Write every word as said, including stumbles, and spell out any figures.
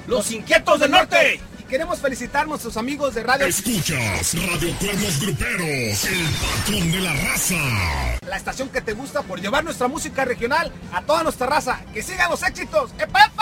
Los Inquietos del Norte. Y queremos felicitar a nuestros amigos de Radio... Escuchas Radio Cuernos Gruperos, el patrón de la raza. La estación que te gusta por llevar nuestra música regional a toda nuestra raza. ¡Que sigan los éxitos! ¡Epa!